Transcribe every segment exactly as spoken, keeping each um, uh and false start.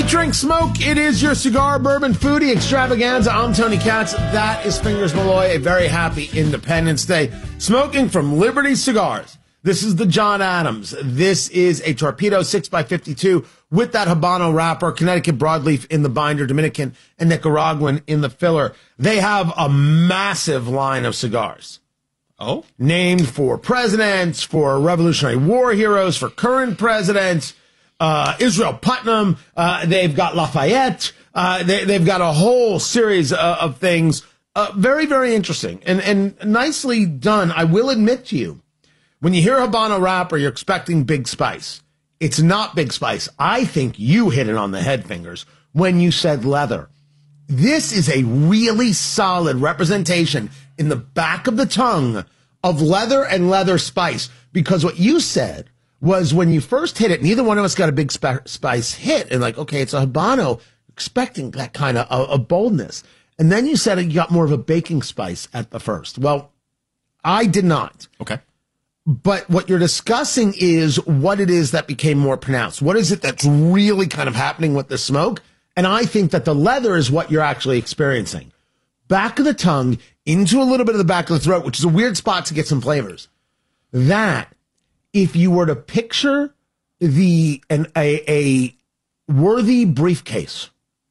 Featuring Smoke, it is your cigar bourbon foodie extravaganza. I'm Tony Katz. That is Fingers Malloy. A very happy Independence Day. Smoking from Liberty Cigars. This is the John Adams. This is a Torpedo six by fifty-two with that Habano wrapper, Connecticut broadleaf in the binder, Dominican and Nicaraguan in the filler. They have a massive line of cigars. Oh? Named for presidents, for Revolutionary War heroes, for current presidents. Uh, Israel Putnam, uh, they've got Lafayette, uh, they, they've got a whole series uh, of things, uh, very, very interesting and, and nicely done. I will admit to you, when you hear Habano wrapper, you're expecting Big Spice. It's not Big Spice. I think you hit it on the head, Fingers, when you said leather. This is a really solid representation in the back of the tongue of leather and leather spice, because what you said was when you first hit it, neither one of us got a Big Spice hit. And like, okay, it's a Habano, expecting that kind of a, a boldness. And then you said you got more of a baking spice at the first. Well, I did not. Okay. But what you're discussing is what it is that became more pronounced. What is it that's really kind of happening with the smoke? And I think that the leather is what you're actually experiencing. Back of the tongue into a little bit of the back of the throat, which is a weird spot to get some flavors. That, if you were to picture the an, a, a worthy briefcase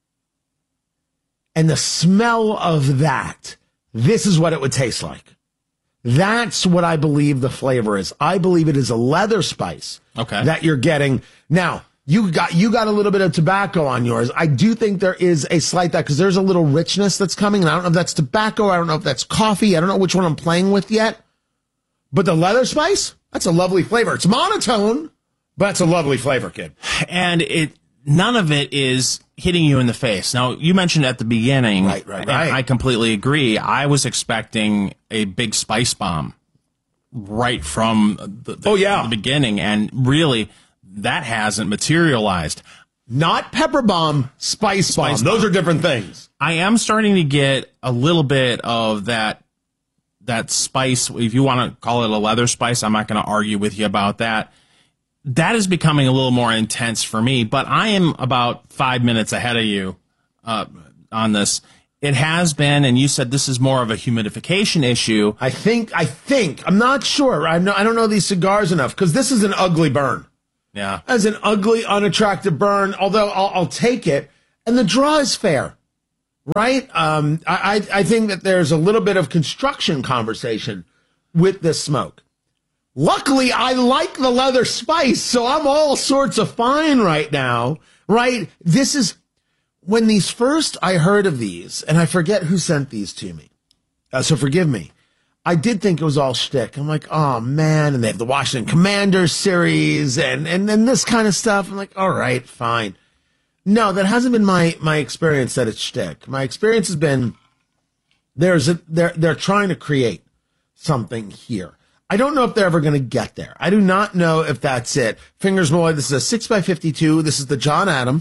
and the smell of that, this is what it would taste like. That's what I believe the flavor is. I believe it is a leather spice okay. that you're getting. Now, you got you got a little bit of tobacco on yours. I do think there is a slight that, because there's a little richness that's coming. And I don't know if that's tobacco. I don't know if that's coffee. I don't know which one I'm playing with yet. But the leather spice, that's a lovely flavor. It's monotone, but it's a lovely flavor, kid. And it none of it is hitting you in the face. Now, you mentioned at the beginning, right, right, and right. I completely agree. I was expecting a big spice bomb right from the, the, oh, yeah. the beginning, and really, that hasn't materialized. Not pepper bomb, spice, spice bomb. bomb. Those are different things. I am starting to get a little bit of that that spice, if you want to call it a leather spice. I'm not going to argue with you about that. That is becoming a little more intense for me, but I am about five minutes ahead of you uh, on this. It has been, and you said this is more of a humidification issue. I think, I think, I'm not sure. I, know, I don't know these cigars enough, because this is an ugly burn. Yeah. As an ugly, unattractive burn, although I'll, I'll take it. And the draw is fair. Right? Um, I, I think that there's a little bit of construction conversation with this smoke. Luckily, I like the leather spice, so I'm all sorts of fine right now. Right? This is, when these first, I heard of these, and I forget who sent these to me. Uh, so forgive me. I did think it was all shtick. I'm like, oh man, and they have the Washington Commanders series and, and then this kind of stuff. I'm like, all right, fine. No, that hasn't been my, my experience that it's shtick. My experience has been there's a, they're, they're trying to create something here. I don't know if they're ever going to get there. I do not know if that's it. Fingers Malloy, this is a six by fifty-two. This is the John Adams.